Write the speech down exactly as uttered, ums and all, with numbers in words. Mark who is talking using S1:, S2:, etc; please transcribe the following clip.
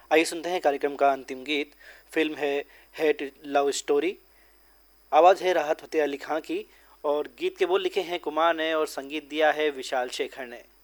S1: आइए सुनते हैं कार्यक्रम का अंतिम गीत। फिल्म है हेट लव स्टोरी। आवाज़ है राहत फ़तेह अली खां की और गीत के बोल लिखे हैं कुमार ने और संगीत दिया है विशाल शेखर ने।